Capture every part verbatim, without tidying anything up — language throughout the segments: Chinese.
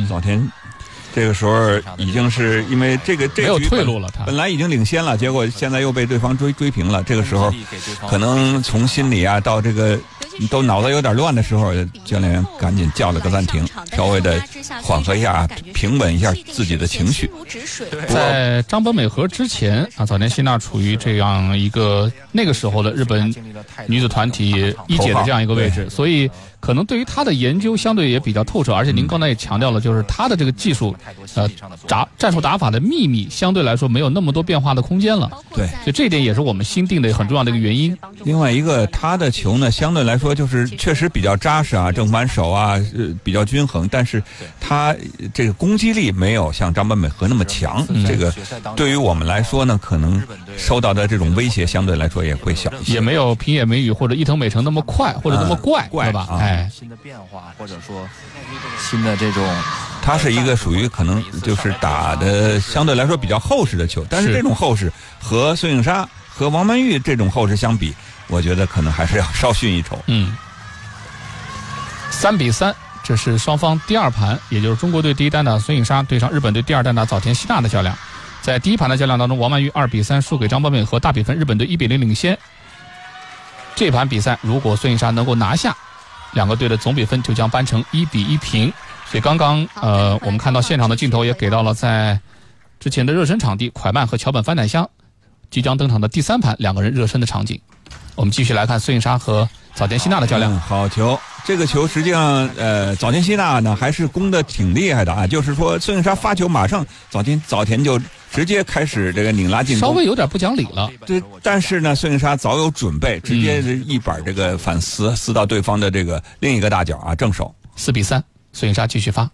早田这个时候已经是因为这个这个没有退路了，他本来已经领先了，结果现在又被对方追追平了。这个时候可能从心理啊到这个都脑子有点乱的时候，教练员赶紧叫了个暂停，稍微的缓和一下，平稳一下自己的情绪。 在张本美和之前啊，早田希娜处于这样一个那个时候的日本女子团体一姐的这样一个位置，所以可能对于她的研究相对也比较透彻，而且您刚才也强调了，就是她的这个技术，呃，打战术打法的秘密相对来说没有那么多变化的空间了。 对， 所以这一点也是我们新定的很重要的一个原因。 另外一个，她的球呢，相对来说就是确实比较扎实啊，正反手啊，呃，比较均衡，但是她这个攻击力没有像张本美和那么强。嗯、这个对于我们来说呢，可能受到的这种威胁相对来说也会小一些， 也没有平野美宇或者伊藤美诚那么快或者那么怪， 对、 嗯、吧？啊、哎， 新的变化或者说新的这种， 它是一个属于可能就是打的相对来说比较厚实的球，但是这种厚实和孙颖莎和王曼玉这种厚实相比，我觉得可能还是要稍逊一筹。 嗯，三比三，这是双方第二盘，也就是中国队第一单打孙颖莎对上日本队第二单打早田希娜的较量。在第一盘的较量当中，王曼玉二比三输给张本美和，大比分日本队一比零领先。这盘比赛如果孙颖莎能够拿下，两个队的总比分就将扳成一比一平。所以刚刚呃，我们看到现场的镜头也给到了在之前的热身场地蒯曼和桥本帆乃香即将登场的第三盘两个人热身的场景。我们继续来看孙颖莎和早田希娜的较量。 嗯、好球！这个球实际上，呃，早田希娜呢还是攻的挺厉害的啊。就是说，孙颖莎发球马上早田早田就直接开始这个拧拉进攻， 稍微有点不讲理了。 这但是呢，孙颖莎早有准备，直接一板这个反撕撕到对方的这个另一个大角啊，正手。 四比三，孙颖莎继续发。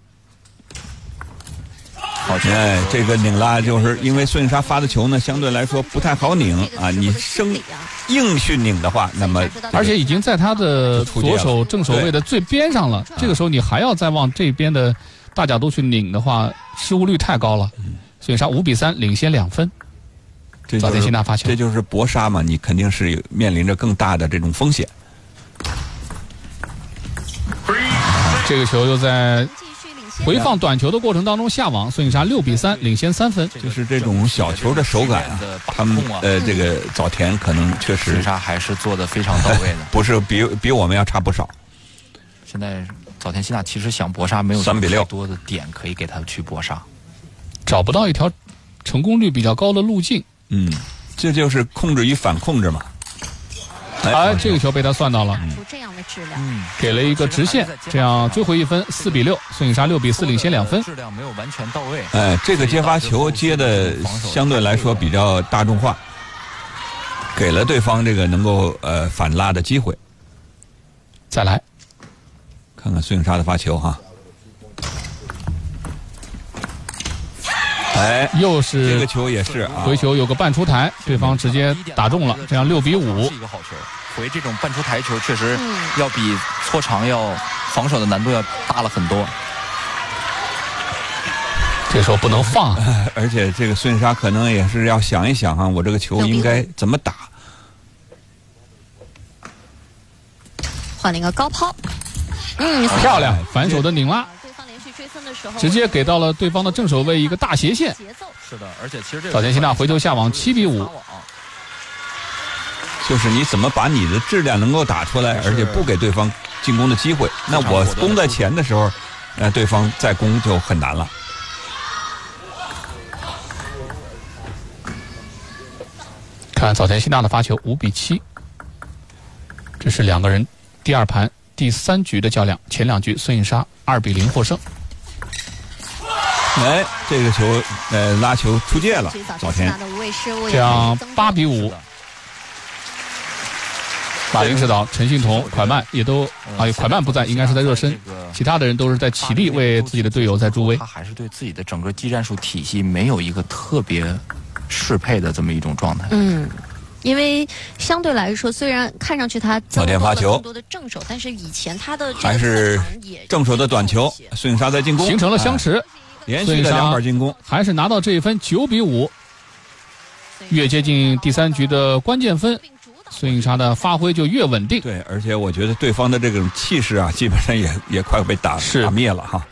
好球！哎，这个拧拉就是因为孙颖莎发的球呢，相对来说不太好拧啊。你生硬去拧的话，那么而且已经在他的左手正手位的最边上了。这个时候你还要再往这边的大角度去拧的话，失误率太高了。孙颖莎五比三领先两分。 这早田希娜发球， 这就是搏杀嘛，你肯定是面临着更大的这种风险。 这个球又在回放短球的过程当中下网，孙颖莎六比三领先三分。 就是这种小球的手感啊，他们呃这个早田可能确实孙颖莎还是做的非常到位的， 不是比比我们要差不少。 现在早田希娜其实想搏杀没有三比六多的点可以给他去搏杀， 找不到一条成功率比较高的路径。 嗯，这就是控制与反控制嘛。 哎，这个球被他算到了， 这样的质量， 嗯，给了一个直线，这样追回一分，四比六，孙颖莎六比四领先两分。 质量没有完全到位。 哎，这个接发球接的相对来说比较大众化，给了对方这个能够呃反拉的机会。 再来， 看看孙颖莎的发球哈。哎， 又是这个球也是啊， 回球有个半出台，对方直接打中了，这样六比五。 是一个好球，回这种半出台球确实要比搓长要防守的难度要大了很多。 这时候不能放、 啊，而且这个孙颖莎可能也是要想一想啊，我这个球应该怎么打。 换了一个高抛，嗯， 漂亮，反手的拧拉。直接给到了对方的正手位一个大斜线。 是的，而且其实这个早田希娜回球下网七比五。 就是你怎么把你的质量能够打出来，而且不给对方进攻的机会。那我攻在前的时候，那对方再攻就很难了。 看早田希娜的发球五比七，这是两个人第二盘第三局的较量，前两局孙颖莎二比零获胜。 哎，这个球呃拉球出界了，早田， 这样八比五。马林指导、陈幸同、蒯曼也都啊，蒯曼不在，应该是在热身，其他的人都是在起立为自己的队友在助威。 他还是对自己的整个技战术体系没有一个特别适配的这么一种状态。 嗯。因为相对来说，虽然看上去他早田发球更多的正手，但是以前他的还是正手的短球，孙颖莎在进攻， 形成了相持，哎、 连续的两板进攻， 还是拿到这一分，九比五，越接近第三局的关键分，孙颖莎的发挥就越稳定。 对，而且我觉得对方的这种气势啊，基本上也也快被打打灭了哈。